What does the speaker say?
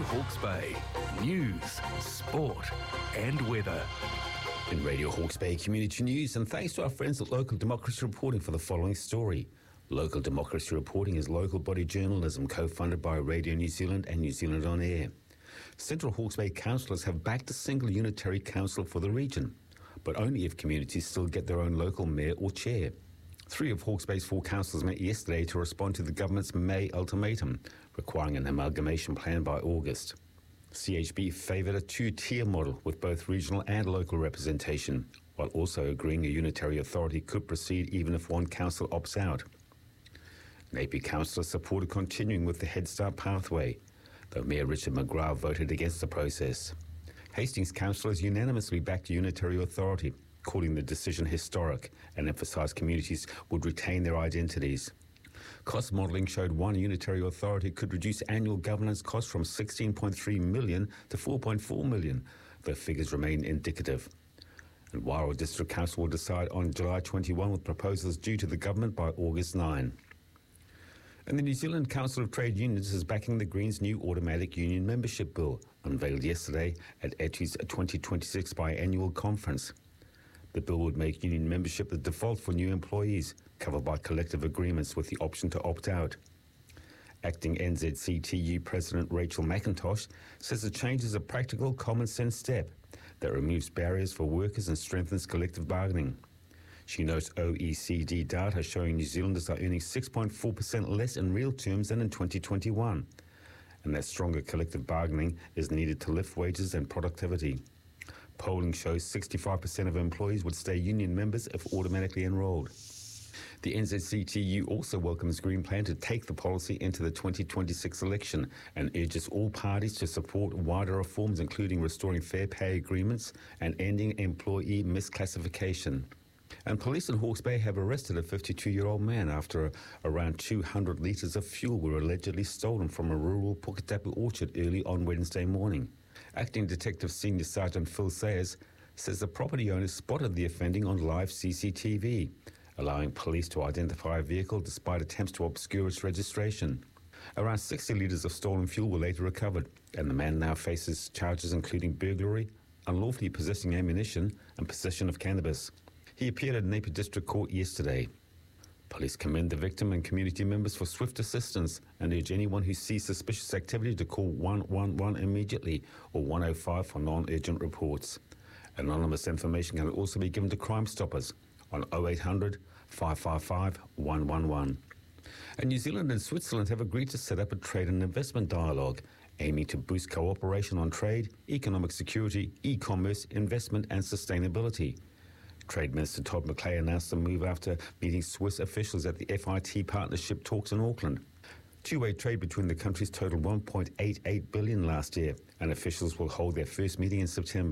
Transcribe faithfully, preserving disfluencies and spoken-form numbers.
Hawke's Bay. News, sport and weather. In Radio Hawke's Bay Community News, and thanks to our friends at Local Democracy Reporting for the following story. Local Democracy Reporting is local body journalism co-funded by Radio New Zealand and New Zealand On Air. Central Hawke's Bay councillors have backed a single unitary council for the region, but only if communities still get their own local mayor or chair. Three of Hawke's Bay's four councillors met yesterday to respond to the government's May ultimatum, requiring an amalgamation plan by August. C H B favoured a two-tier model with both regional and local representation, while also agreeing a unitary authority could proceed even if one council opts out. Napier councillors supported continuing with the Head Start pathway, though Mayor Richard McGrath voted against the process. Hastings councillors unanimously backed a unitary authority, calling the decision historic, and emphasised communities would retain their identities. Cost modelling showed one unitary authority could reduce annual governance costs from sixteen point three million dollars to four point four million dollars, though figures remain indicative. And Wairoa District Council will decide on July twenty-first with proposals due to the government by August ninth. And the New Zealand Council of Trade Unions is backing the Greens' new automatic union membership bill, unveiled yesterday at E T U's twenty twenty-six biannual conference. The bill would make union membership the default for new employees, covered by collective agreements with the option to opt out. Acting N Z C T U President Rachel McIntosh says the change is a practical, common-sense step that removes barriers for workers and strengthens collective bargaining. She notes O E C D data showing New Zealanders are earning six point four percent less in real terms than in twenty twenty-one, and that stronger collective bargaining is needed to lift wages and productivity. Polling shows sixty-five percent of employees would stay union members if automatically enrolled. The N Z C T U also welcomes Green Plan to take the policy into the twenty twenty-six election and urges all parties to support wider reforms, including restoring fair pay agreements and ending employee misclassification. And police in Hawke's Bay have arrested a fifty-two-year-old man after a, around two hundred litres of fuel were allegedly stolen from a rural Puketapu orchard early on Wednesday morning. Acting Detective Senior Sergeant Phil Sayers says the property owner spotted the offending on live C C T V, allowing police to identify a vehicle despite attempts to obscure its registration. Around sixty litres of stolen fuel were later recovered, and the man now faces charges including burglary, unlawfully possessing ammunition, and possession of cannabis. He appeared at Napier District Court yesterday. Police commend the victim and community members for swift assistance and urge anyone who sees suspicious activity to call one one one immediately or one oh five for non-urgent reports. Anonymous information can also be given to Crime Stoppers on oh eight hundred, five five five, one one one. And New Zealand and Switzerland have agreed to set up a trade and investment dialogue aiming to boost cooperation on trade, economic security, e-commerce, investment and sustainability. Trade Minister Todd McClay announced the move after meeting Swiss officials at the F I T partnership talks in Auckland. Two-way trade between the countries totaled one point eight eight billion dollars last year, and officials will hold their first meeting in September.